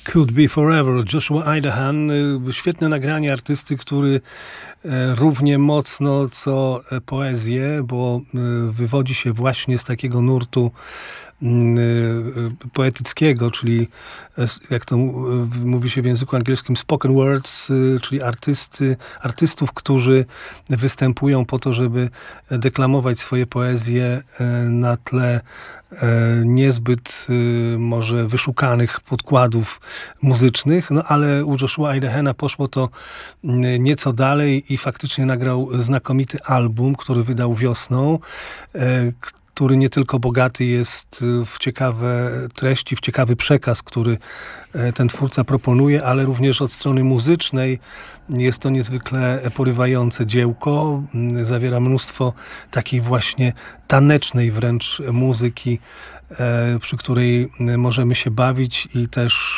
Could Be Forever, Joshua Idahan. Świetne nagranie artysty, który równie mocno co poezję, bo wywodzi się właśnie z takiego nurtu poetyckiego, czyli jak to mówi się w języku angielskim spoken words, czyli artystów, którzy występują po to, żeby deklamować swoje poezje na tle niezbyt może wyszukanych podkładów muzycznych, no ale u Joshua Idahana poszło to nieco dalej i faktycznie nagrał znakomity album, który wydał wiosną, który nie tylko bogaty jest w ciekawe treści, w ciekawy przekaz, który ten twórca proponuje, ale również od strony muzycznej jest to niezwykle porywające dziełko. Zawiera mnóstwo takiej właśnie tanecznej wręcz muzyki, przy której możemy się bawić i też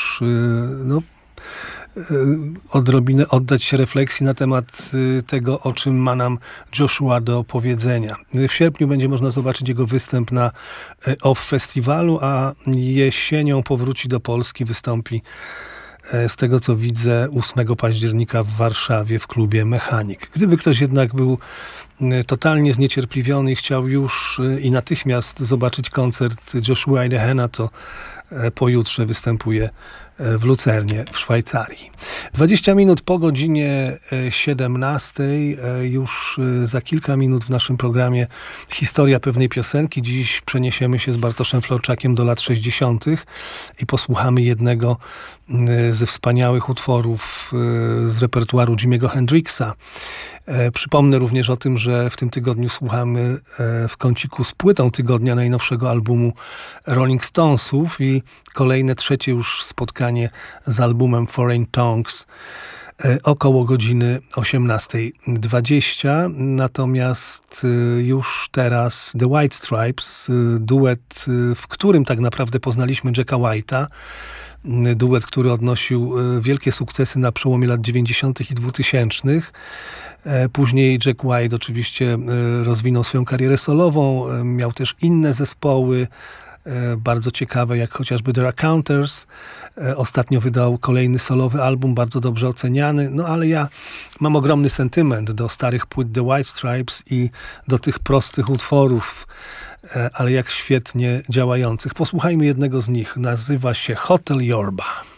odrobinę oddać się refleksji na temat tego, o czym ma nam Joshua do powiedzenia. W sierpniu będzie można zobaczyć jego występ na OFF Festiwalu, a jesienią powróci do Polski, wystąpi z tego, co widzę, 8 października w Warszawie w klubie Mechanik. Gdyby ktoś jednak był totalnie zniecierpliwiony i chciał już i natychmiast zobaczyć koncert Joshua Idahana, to pojutrze występuje w Lucernie w Szwajcarii. 20 minut po godzinie 17. Już za kilka minut w naszym programie historia pewnej piosenki. Dziś przeniesiemy się z Bartoszem Florczakiem do lat 60. i posłuchamy jednego ze wspaniałych utworów z repertuaru Jimiego Hendrixa. Przypomnę również o tym, że w tym tygodniu słuchamy w kąciku z płytą tygodnia najnowszego albumu Rolling Stonesów i kolejne, trzecie już spotkanie z albumem Foreign Tongues około godziny 18:20. Natomiast już teraz The White Stripes, duet, w którym tak naprawdę poznaliśmy Jacka White'a. Duet, który odnosił wielkie sukcesy na przełomie lat 90. i 2000. Później Jack White oczywiście rozwinął swoją karierę solową, miał też inne zespoły, bardzo ciekawe, jak chociażby The Raconteurs. Ostatnio wydał kolejny solowy album, bardzo dobrze oceniany, no ale ja mam ogromny sentyment do starych płyt The White Stripes i do tych prostych utworów, ale jak świetnie działających. Posłuchajmy jednego z nich, nazywa się Hotel Yorba.